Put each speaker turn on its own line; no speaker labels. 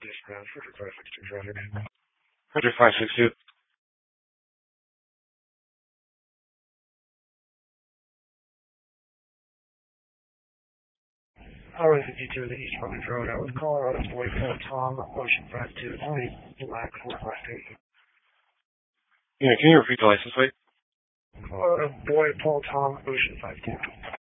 dispatch, Roger 562, driver name.
Roger 562.
I was at G2 of the East Harmon Road. I was Colorado Boy Paul Tom, Ocean 52, Black 458.
Yeah, can you repeat the license plate?
Colorado Boy Paul Tom, Ocean 52.